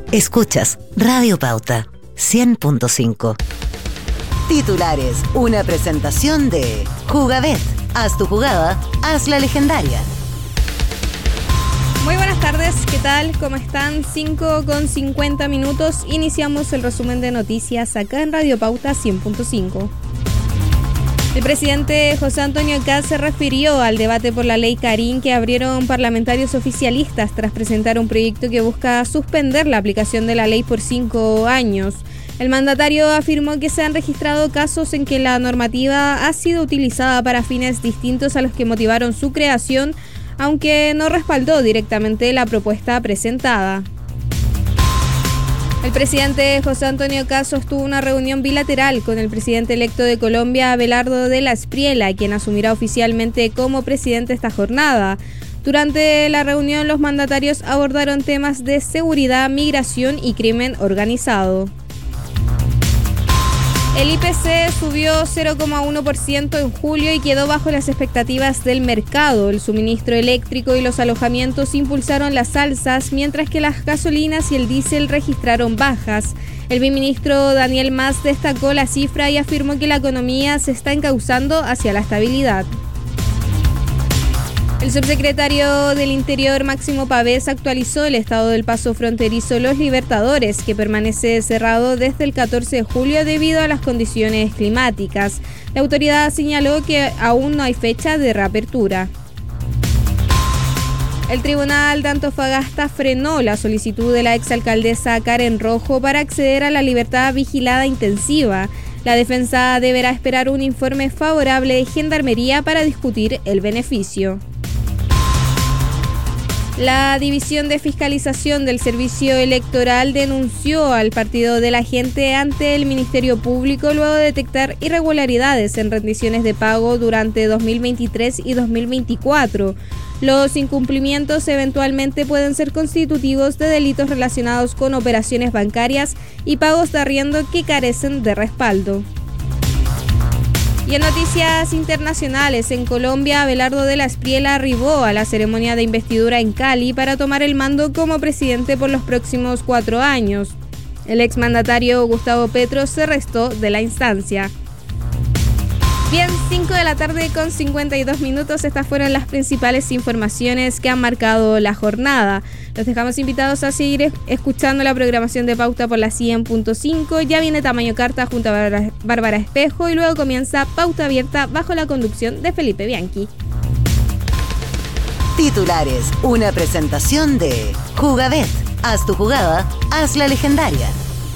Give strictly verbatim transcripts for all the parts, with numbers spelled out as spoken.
Escuchas Radio Pauta cien punto cinco. Titulares, una presentación de Jugabet. Haz tu jugada, haz la legendaria. Muy buenas tardes, ¿qué tal? ¿Cómo están? cinco con cincuenta minutos. Iniciamos el resumen de noticias acá en Radio Pauta cien punto cinco. El presidente José Antonio Kast se refirió al debate por la ley Karin que abrieron parlamentarios oficialistas tras presentar un proyecto que busca suspender la aplicación de la ley por cinco años. El mandatario afirmó que se han registrado casos en que la normativa ha sido utilizada para fines distintos a los que motivaron su creación, aunque no respaldó directamente la propuesta presentada. El presidente José Antonio Kast sostuvo una reunión bilateral con el presidente electo de Colombia, Abelardo de la Espriella, quien asumirá oficialmente como presidente esta jornada. Durante la reunión, los mandatarios abordaron temas de seguridad, migración y crimen organizado. El I P C subió cero coma uno por ciento en julio y quedó bajo las expectativas del mercado. El suministro eléctrico y los alojamientos impulsaron las alzas, mientras que las gasolinas y el diésel registraron bajas. El viceministro Daniel Mas destacó la cifra y afirmó que la economía se está encauzando hacia la estabilidad. El subsecretario del Interior, Máximo Pavés, actualizó el estado del paso fronterizo Los Libertadores, que permanece cerrado desde el catorce de julio debido a las condiciones climáticas. La autoridad señaló que aún no hay fecha de reapertura. El tribunal de Antofagasta frenó la solicitud de la exalcaldesa Karen Rojo para acceder a la libertad vigilada intensiva. La defensa deberá esperar un informe favorable de Gendarmería para discutir el beneficio. La División de Fiscalización del Servicio Electoral denunció al Partido de la Gente ante el Ministerio Público luego de detectar irregularidades en rendiciones de pago durante dos mil veintitrés y dos mil veinticuatro. Los incumplimientos eventualmente pueden ser constitutivos de delitos relacionados con operaciones bancarias y pagos de arriendo que carecen de respaldo. Y en noticias internacionales, en Colombia, Abelardo de la Espriella arribó a la ceremonia de investidura en Cali para tomar el mando como presidente por los próximos cuatro años. El exmandatario Gustavo Petro se restó de la instancia. Bien, cinco de la tarde con cincuenta y dos minutos, estas fueron las principales informaciones que han marcado la jornada. Los dejamos invitados a seguir escuchando la programación de Pauta por la cien punto cinco. Ya viene Tamaño Carta junto a Bárbara Espejo y luego comienza Pauta Abierta bajo la conducción de Felipe Bianchi. Titulares, una presentación de Jugabet. Haz tu jugada, haz la legendaria.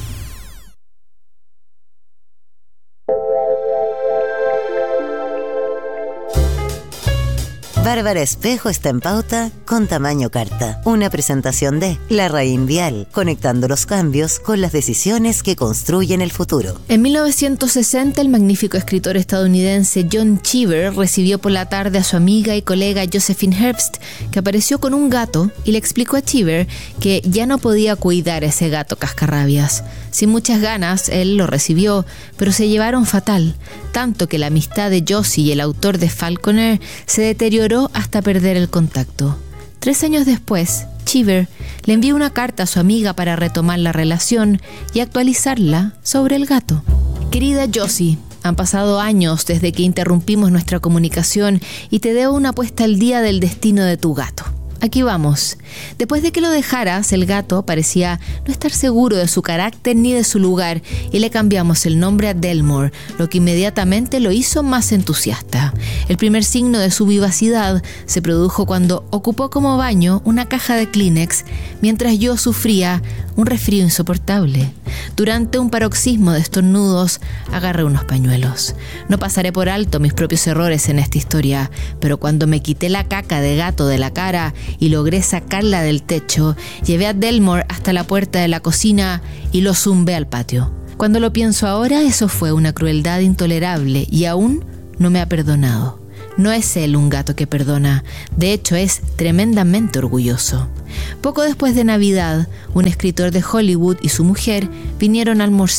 Bárbara Espejo está en Pauta con Tamaño Carta. Una presentación de Larraín Vial, conectando los cambios con las decisiones que construyen el futuro. En mil novecientos sesenta, el magnífico escritor estadounidense John Cheever recibió por la tarde a su amiga y colega Josephine Herbst, que apareció con un gato y le explicó a Cheever que ya no podía cuidar a ese gato cascarrabias. Sin muchas ganas, él lo recibió, pero se llevaron fatal, tanto que la amistad de Josie y el autor de Falconer se deterioró hasta perder el contacto. Tres años después, Cheever le envió una carta a su amiga para retomar la relación y actualizarla sobre el gato. Querida Josie, han pasado años desde que interrumpimos nuestra comunicación y te debo una puesta al día del destino de tu gato. Aquí vamos. Después de que lo dejaras, el gato parecía no estar seguro de su carácter ni de su lugar y le cambiamos el nombre a Delmore, lo que inmediatamente lo hizo más entusiasta. El primer signo de su vivacidad se produjo cuando ocupó como baño una caja de Kleenex mientras yo sufría un resfrío insoportable. Durante un paroxismo de estornudos, agarré unos pañuelos. No pasaré por alto mis propios errores en esta historia, pero cuando me quité la caca de gato de la cara y logré sacarla del techo, llevé a Delmore hasta la puerta de la cocina y lo zumbé al patio. Cuando lo pienso ahora, eso fue una crueldad intolerable y aún no me ha perdonado. No es él un gato que perdona, de hecho es tremendamente orgulloso. Poco después de Navidad, un escritor de Hollywood y su mujer vinieron a almorzar.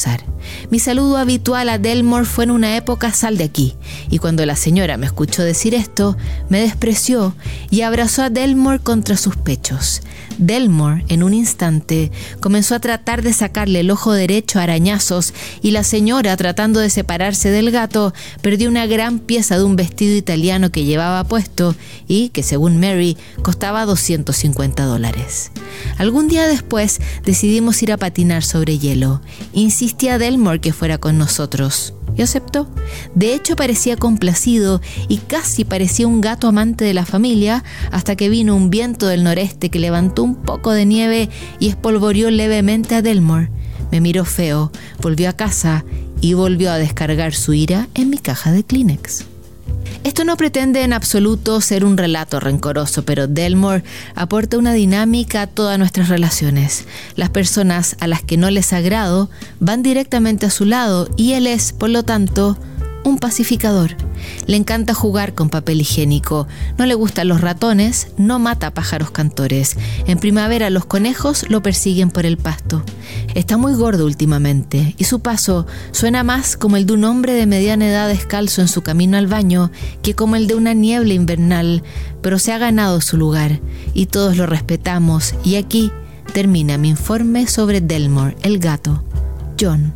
Mi saludo habitual a Delmore fue en una época sal de aquí, y cuando la señora me escuchó decir esto, me despreció y abrazó a Delmore contra sus pechos. Delmore, en un instante, comenzó a tratar de sacarle el ojo derecho a arañazos y la señora, tratando de separarse del gato, perdió una gran pieza de un vestido italiano que llevaba puesto y que, según Mary, costaba doscientos cincuenta dólares. Algún día después decidimos ir a patinar sobre hielo. Insistí a Delmore que fuera con nosotros. Y aceptó. De hecho, parecía complacido y casi parecía un gato amante de la familia hasta que vino un viento del noreste que levantó un poco de nieve y espolvoreó levemente a Delmore. Me miró feo, volvió a casa y volvió a descargar su ira en mi caja de Kleenex. Esto no pretende en absoluto ser un relato rencoroso, pero Delmore aporta una dinámica a todas nuestras relaciones. Las personas a las que no les agrado van directamente a su lado y él es, por lo tanto, un pacificador. Le encanta jugar con papel higiénico, no le gustan los ratones, no mata pájaros cantores. En primavera los conejos lo persiguen por el pasto. Está muy gordo últimamente y su paso suena más como el de un hombre de mediana edad descalzo en su camino al baño que como el de una niebla invernal, pero se ha ganado su lugar y todos lo respetamos. Y aquí termina mi informe sobre Delmore, el gato. John.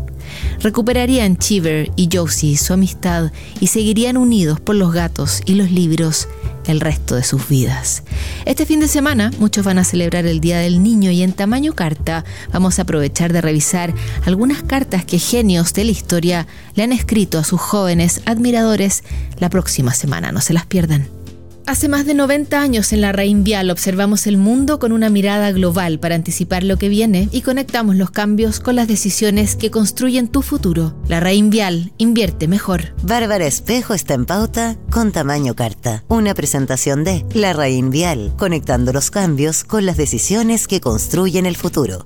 Recuperarían Cheever y Josie su amistad y seguirían unidos por los gatos y los libros el resto de sus vidas. Este fin de semana muchos van a celebrar el Día del Niño y en tamaño carta vamos a aprovechar de revisar algunas cartas que genios de la historia le han escrito a sus jóvenes admiradores la próxima semana. No se las pierdan. Hace más de noventa años en la Reinvial observamos el mundo con una mirada global para anticipar lo que viene y conectamos los cambios con las decisiones que construyen tu futuro. La Reinvial, invierte mejor. Bárbara Espejo está en pauta con tamaño carta. Una presentación de La Reinvial, conectando los cambios con las decisiones que construyen el futuro.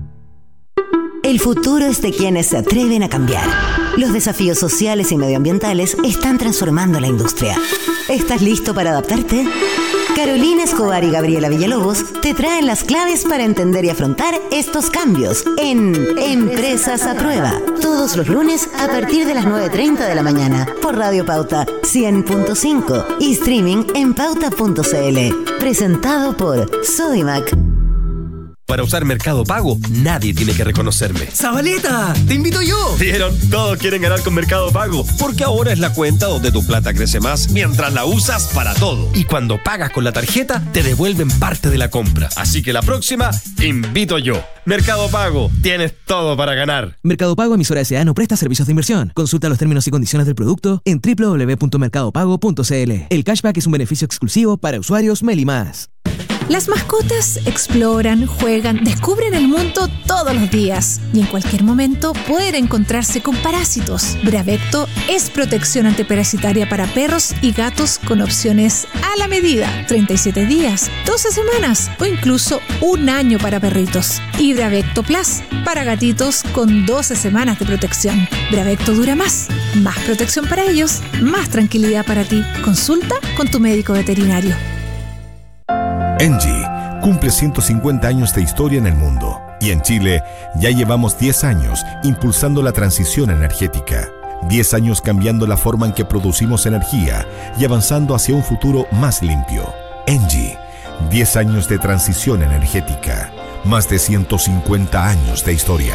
El futuro es de quienes se atreven a cambiar. Los desafíos sociales y medioambientales están transformando la industria. ¿Estás listo para adaptarte? Carolina Escobar y Gabriela Villalobos te traen las claves para entender y afrontar estos cambios en Empresas a Prueba. Todos los lunes a partir de las nueve treinta de la mañana por Radio Pauta cien punto cinco y streaming en pauta punto cl. Presentado por Sodimac. Para usar Mercado Pago, nadie tiene que reconocerme. ¡Zabaleta! ¡Te invito yo! ¿Vieron? Todos quieren ganar con Mercado Pago, porque ahora es la cuenta donde tu plata crece más mientras la usas para todo. Y cuando pagas con la tarjeta, te devuelven parte de la compra. Así que la próxima, invito yo. Mercado Pago, tienes todo para ganar. Mercado Pago, emisora S A, no presta servicios de inversión. Consulta los términos y condiciones del producto en doble u doble u doble u punto mercado pago punto cl. El cashback es un beneficio exclusivo para usuarios Meli Más. Las mascotas exploran, juegan, descubren el mundo todos los días y en cualquier momento pueden encontrarse con parásitos. Bravecto es protección antiparasitaria para perros y gatos con opciones a la medida. treinta y siete días, doce semanas o incluso un año para perritos. Y Bravecto Plus para gatitos con doce semanas de protección. Bravecto dura más, más protección para ellos, más tranquilidad para ti. Consulta con tu médico veterinario. Engie cumple ciento cincuenta años de historia en el mundo y en Chile ya llevamos diez años impulsando la transición energética. diez años cambiando la forma en que producimos energía y avanzando hacia un futuro más limpio. Engie, diez años de transición energética, más de ciento cincuenta años de historia.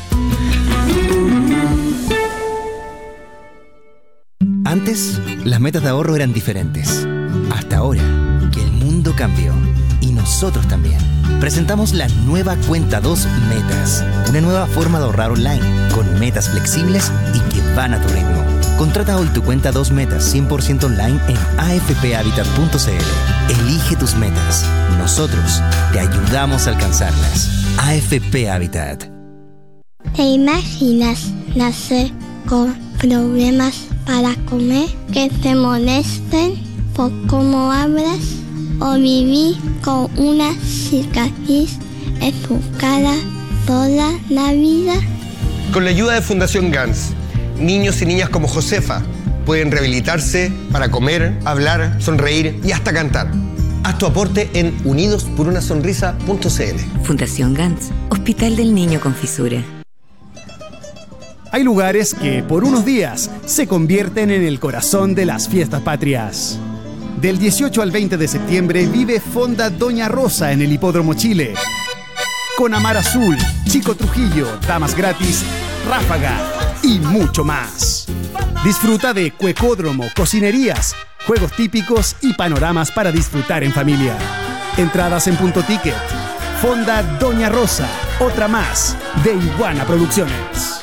Antes, las metas de ahorro eran diferentes. Hasta ahora, que el mundo cambió. Y nosotros también. Presentamos la nueva Cuenta dos Metas. Una nueva forma de ahorrar online, con metas flexibles y que van a tu ritmo. Contrata hoy tu Cuenta dos Metas cien por ciento online en a f p habitat punto c l. Elige tus metas. Nosotros te ayudamos a alcanzarlas. A F P Habitat. ¿Te imaginas nacer con problemas para comer, que te molesten por cómo hablas, o vivir con una cicatriz en tu cara toda la vida? Con la ayuda de Fundación Gans, niños y niñas como Josefa pueden rehabilitarse para comer, hablar, sonreír y hasta cantar. Haz tu aporte en unidos por una sonrisa punto c l. Fundación Gans, Hospital del Niño con Fisura. Hay lugares que por unos días se convierten en el corazón de las fiestas patrias. Del dieciocho al veinte de septiembre vive Fonda Doña Rosa en el Hipódromo Chile. Con Amar Azul, Chico Trujillo, Damas Gratis, Ráfaga y mucho más. Disfruta de cuecódromo, cocinerías, juegos típicos y panoramas para disfrutar en familia. Entradas en Punto Ticket. Fonda Doña Rosa, otra más de Iguana Producciones.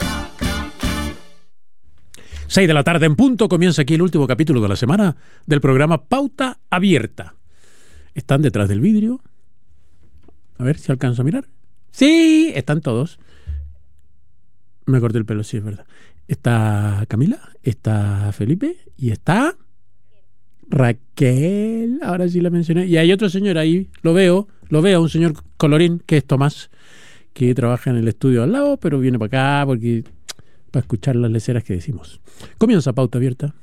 seis de la tarde en punto, comienza aquí el último capítulo de la semana del programa Pauta Abierta. ¿Están detrás del vidrio? A ver si alcanzo a mirar. Sí, están todos. Me corté el pelo, sí, es verdad. Está Camila, está Felipe y está Raquel. Ahora sí la mencioné. Y hay otro señor ahí, lo veo, lo veo, un señor colorín, que es Tomás, que trabaja en el estudio al lado, pero viene para acá porque para escuchar las leceras que decimos. Comienza Pauta Abierta.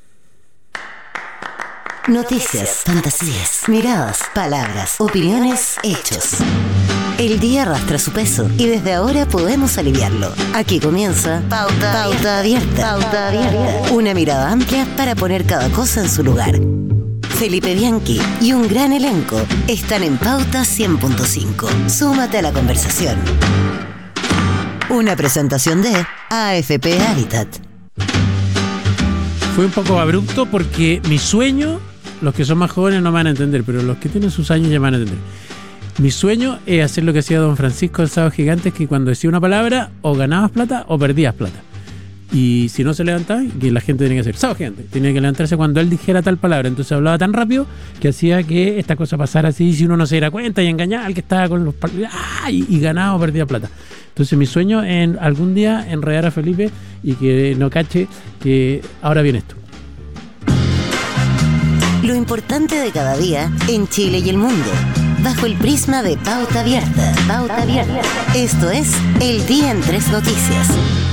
Noticias, fantasías, miradas, palabras, opiniones, hechos. El día arrastra su peso y desde ahora podemos aliviarlo. Aquí comienza Pauta, Pauta Abierta. Pauta Abierta. Una mirada amplia para poner cada cosa en su lugar. Felipe Bianchi y un gran elenco están en Pauta cien punto cinco. Súmate a la conversación. Una presentación de A F P Habitat. Fue un poco abrupto porque mi sueño, los que son más jóvenes no me van a entender, pero los que tienen sus años ya me van a entender. Mi sueño es hacer lo que hacía Don Francisco del Sábado Gigante, que cuando decía una palabra, o ganabas plata o perdías plata. Y si no se levantaba, que la gente tenía que hacer Sábado Gigante, tenía que levantarse cuando él dijera tal palabra. Entonces hablaba tan rápido que hacía que esta cosa pasara así, si uno no se diera cuenta, y engañaba al que estaba con los ¡ah! y, y ganaba o perdía plata. Entonces mi sueño es algún día enredar a Felipe y que no cache que ahora viene esto. Lo importante de cada día en Chile y el mundo, bajo el prisma de Pauta Abierta. Pauta Abierta. Esto es El Día en Tres Noticias.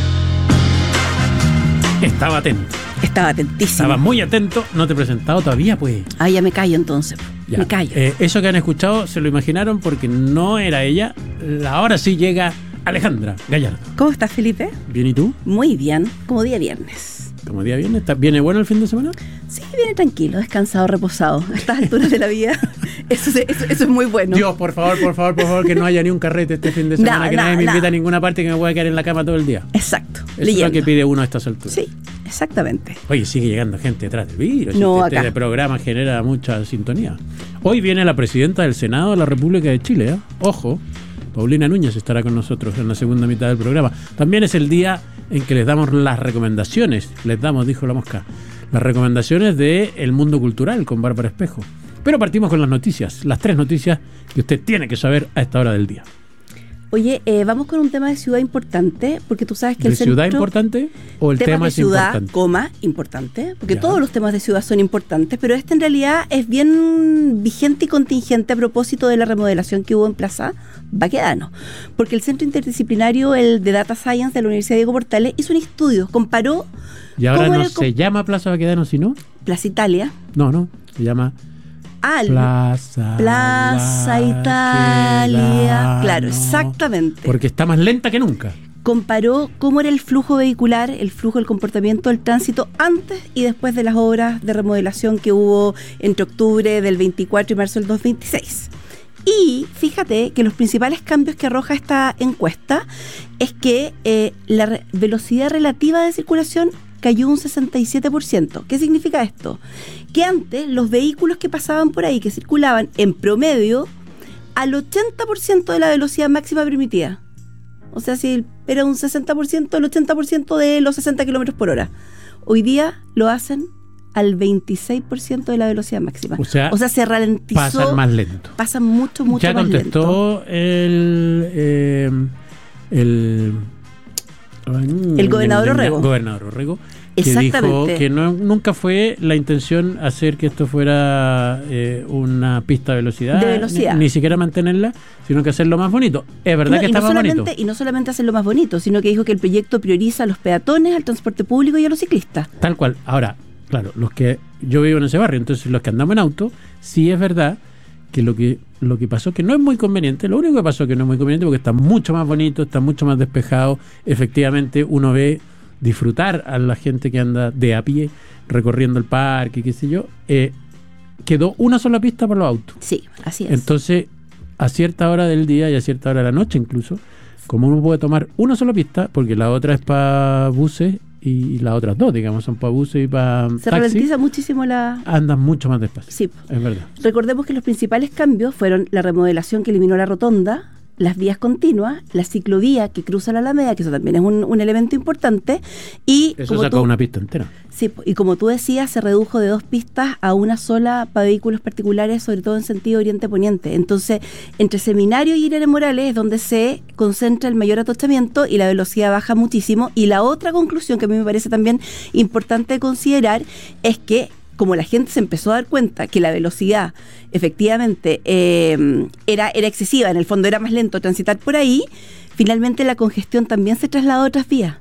Estaba atento. Estaba atentísimo. Estaba muy atento. No te he presentado todavía, pues. Ah, ya me callo entonces. Ya. Me callo. Eh, eso que han escuchado se lo imaginaron porque no era ella. Ahora sí llega Alejandra Gallardo. ¿Cómo estás, Felipe? ¿Bien y tú? Muy bien, como día viernes. Como día viernes. ¿Viene bueno el fin de semana? Sí, viene tranquilo, descansado, reposado. A estas alturas de la vida, eso, eso, eso es muy bueno. Dios, por favor, por favor, por favor, que no haya ni un carrete este fin de semana, nah, que nah, nadie me nah. invita a ninguna parte, que me voy a quedar en la cama todo el día. Exacto. Eso leyendo. Es lo que pide uno a estas alturas. Sí, exactamente. Oye, sigue llegando gente detrás del vidrio. No, este, este programa genera mucha sintonía. Hoy viene la presidenta del Senado de la República de Chile, ¿eh? Ojo. Paulina Núñez estará con nosotros en la segunda mitad del programa. También es el día en que les damos las recomendaciones, les damos, dijo la mosca, las recomendaciones de El Mundo Cultural con Bárbara Espejo. Pero partimos con las noticias, las tres noticias que usted tiene que saber a esta hora del día. Oye, eh, vamos con un tema de ciudad importante, porque tú sabes que el ¿De ciudad centro, importante o el tema, tema es ciudad, importante? Coma, importante, porque ya. Todos los temas de ciudad son importantes, pero este en realidad es bien vigente y contingente a propósito de la remodelación que hubo en Plaza Baquedano, porque el Centro Interdisciplinario, el de Data Science de la Universidad Diego Portales, hizo un estudio, comparó... ¿Y ahora no se comp- llama Plaza Baquedano, sino? Plaza Italia. No, no, se llama... Al Plaza, Plaza Italia. Claro, exactamente. Porque está más lenta que nunca. Comparó cómo era el flujo vehicular, el flujo del comportamiento del tránsito antes y después de las obras de remodelación que hubo entre octubre del veinticuatro y marzo del dos mil veintiséis. Y fíjate que los principales cambios que arroja esta encuesta es que eh, la re- velocidad relativa de circulación cayó un sesenta y siete por ciento. ¿Qué significa esto? Que antes los vehículos que pasaban por ahí, que circulaban en promedio al ochenta por ciento de la velocidad máxima permitida. O sea, si era un sesenta por ciento, el ochenta por ciento de los sesenta kilómetros por hora. Hoy día lo hacen al veintiséis por ciento de la velocidad máxima. O sea, o sea se ralentizó. Pasan más lento. Pasan mucho, mucho ya más lento. Ya contestó el... Eh, el El gobernador Orrego. El gobernador Orrego, que dijo que no, nunca fue la intención hacer que esto fuera eh, una pista de velocidad, de velocidad. Ni, ni siquiera mantenerla, sino que hacerlo más bonito. Es verdad no, que está no más bonito. Y no solamente hacerlo más bonito, sino que dijo que el proyecto prioriza a los peatones, al transporte público y a los ciclistas. Tal cual. Ahora, claro, los que yo vivo en ese barrio, entonces los que andamos en auto, sí es verdad que lo que lo que pasó, que no es muy conveniente, lo único que pasó que no es muy conveniente porque está mucho más bonito, está mucho más despejado, efectivamente uno ve disfrutar a la gente que anda de a pie recorriendo el parque, qué sé yo, eh, quedó una sola pista para los autos. Sí, así es. Entonces, a cierta hora del día y a cierta hora de la noche incluso, como uno puede tomar una sola pista, porque la otra es para buses y las otras dos, digamos, son para buses y para Se taxi, ralentiza muchísimo la... andan mucho más despacio. Sí. Es verdad. Recordemos que los principales cambios fueron la remodelación que eliminó la rotonda, las vías continuas, la ciclovía que cruza la Alameda, que eso también es un, un elemento importante, y Eso como sacó tú, una pista entera. sí, y como tú decías, se redujo de dos pistas a una sola para vehículos particulares, sobre todo en sentido oriente-poniente. Entonces, entre Seminario y Irene Morales es donde se concentra el mayor atochamiento y la velocidad baja muchísimo. Y la otra conclusión que a mí me parece también importante considerar es que como la gente se empezó a dar cuenta que la velocidad efectivamente eh, era, era excesiva, en el fondo era más lento transitar por ahí, finalmente la congestión también se trasladó a otras vías.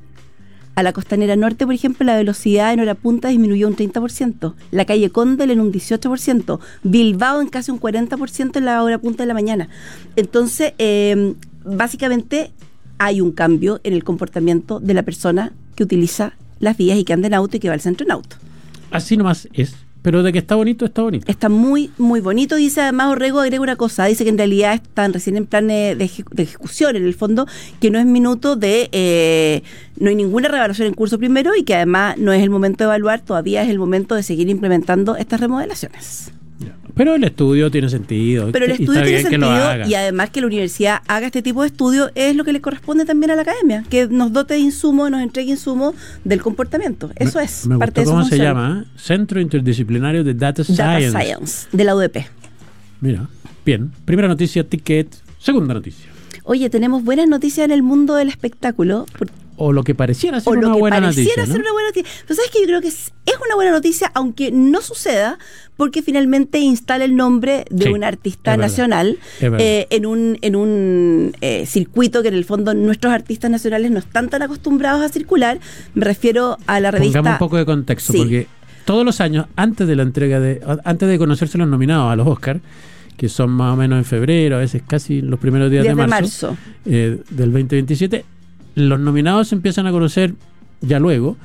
A la Costanera Norte, por ejemplo, la velocidad en hora punta disminuyó un treinta por ciento, la calle Condel en un dieciocho por ciento, Bilbao en casi un cuarenta por ciento en la hora punta de la mañana. Entonces, eh, básicamente hay un cambio en el comportamiento de la persona que utiliza las vías y que anda en auto y que va al centro en auto. Así nomás es, pero de que está bonito, está bonito. Está muy, muy bonito. Dice además Orrego, agrega una cosa, dice que en realidad están recién en planes de, eje- de ejecución, en el fondo, que no es minuto de, eh, no hay ninguna revaluación en curso primero y que además no es el momento de evaluar, todavía es el momento de seguir implementando estas remodelaciones. Pero el estudio tiene sentido. Pero el y estudio está tiene bien que lo sentido haga. y además que la universidad haga este tipo de estudio es lo que le corresponde también a la academia, que nos dote de insumos, nos entregue insumos del comportamiento. Eso me, es me parte de gustó su cómo se función. llama, ¿eh? Centro Interdisciplinario de Data, Data Science. Science, de la U D P. Mira, bien. Primera noticia, ticket. Segunda noticia. Oye, tenemos buenas noticias en el mundo del espectáculo. O lo que pareciera ser o una lo que buena pareciera noticia. ser ¿no? una buena noticia. Pero sabes que yo creo que es, es una buena noticia, aunque no suceda, porque finalmente instala el nombre de Sí, un artista es verdad, nacional es verdad. eh, en un, en un eh, circuito que en el fondo nuestros artistas nacionales no están tan acostumbrados a circular. Me refiero a la revista... Pongamos un poco de contexto, Sí. porque todos los años, antes de la entrega de, antes de conocerse los nominados a los Oscars, que son más o menos en febrero, a veces casi los primeros días, días de de marzo, marzo. eh, del veinte veintisiete, los nominados se empiezan a conocer ya luego,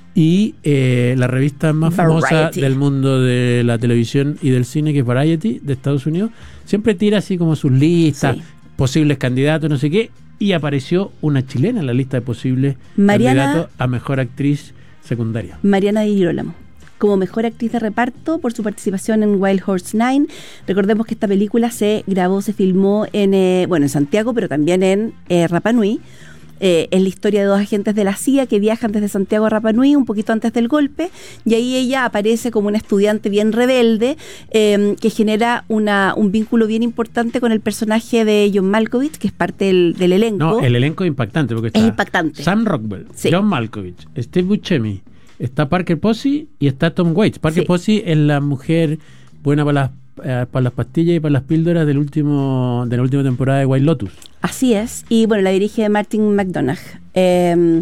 y eh, la revista más famosa Variety. del mundo de la televisión y del cine, que es Variety, de Estados Unidos, siempre tira así como sus listas, Sí. posibles candidatos, no sé qué, y apareció una chilena en la lista de posibles Mariana- candidatos a mejor actriz secundaria. Mariana Di Girolamo, como mejor actriz de reparto por su participación en Wild Horse Nine. Recordemos que esta película se grabó, se filmó en eh, bueno en Santiago, pero también en eh, Rapa Nui. Eh, es la historia de dos agentes de la C I A que viajan desde Santiago a Rapa Nui un poquito antes del golpe, y ahí ella aparece como una estudiante bien rebelde eh, que genera una, un vínculo bien importante con el personaje de John Malkovich, que es parte del, del elenco. No, el elenco es impactante, porque está Es impactante. Sam Rockwell, Sí. John Malkovich, Steve Buscemi, está Parker Posey y está Tom Waits. Parker Sí. Posey es la mujer buena para las, eh, para las pastillas y para las píldoras del último de la última temporada de White Lotus. Así es, y bueno, la dirige Martin McDonagh. Eh,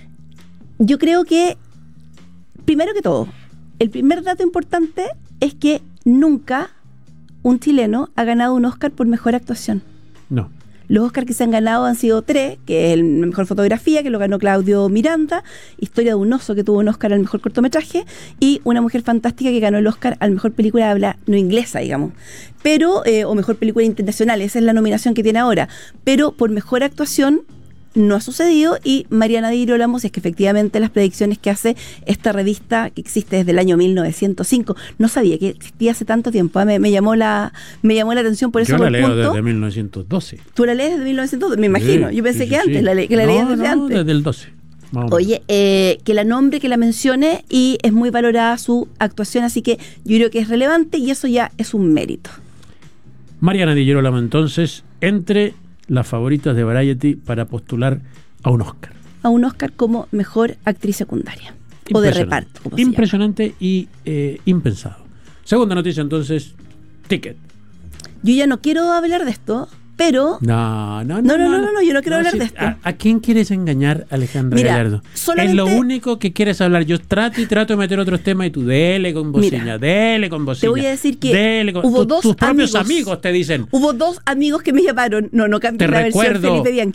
yo creo que, primero que todo, el primer dato importante es que nunca un chileno ha ganado un Oscar por mejor actuación. No. Los Oscars que se han ganado han sido tres, que es el mejor fotografía, que lo ganó Claudio Miranda, Historia de un oso, que tuvo un Oscar al mejor cortometraje, y Una mujer fantástica, que ganó el Oscar al mejor película de habla no inglesa, digamos. Pero, eh, o mejor película internacional, esa es la nominación que tiene ahora. Pero por mejor actuación no ha sucedido, y Mariana Di Girolamo, si es que efectivamente las predicciones que hace esta revista que existe desde el año mil novecientos cinco, no sabía que existía hace tanto tiempo, ¿eh? me, me llamó la me llamó la atención por eso. Yo la por leo punto. desde mil novecientos doce. Tú la lees desde mil novecientos doce, me imagino. Sí, Yo pensé sí, que sí, antes, sí. la le- que la no, leías desde no, antes. desde el doce. más o menos. Oye, eh, que la nombre, que la mencione, y es muy valorada su actuación, así que yo creo que es relevante y eso ya es un mérito. Mariana Di Girolamo, entonces, entre las favoritas de Variety para postular a un Oscar. A un Oscar como mejor actriz secundaria o de Impresionante. reparto. Como se llama. Impresionante y eh, impensado. Segunda noticia, entonces, Ticket. Yo ya no quiero hablar de esto, pero... No, no, no. No, no, no, no, no, yo no quiero hablar sí, de esto. ¿A, ¿A quién quieres engañar, Alejandra Mira, Gallardo? solamente- Es lo único que quieres hablar. Yo trato y trato de meter otros temas y tú dele con bocina, Mira, dele con bocina. te voy a decir que dele con- hubo tu- dos tus propios amigos- amigos te dicen. Hubo dos amigos que me llamaron, no, no Te cambié la versión recuerdo, Felipe Bianchi.